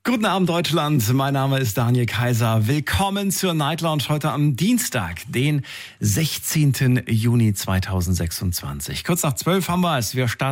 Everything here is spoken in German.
Guten Abend Deutschland, mein Name ist Daniel Kaiser. Willkommen zur Night Lounge heute am Dienstag, den 16. Juni 2026. Kurz nach 12 haben wir es. Wir starten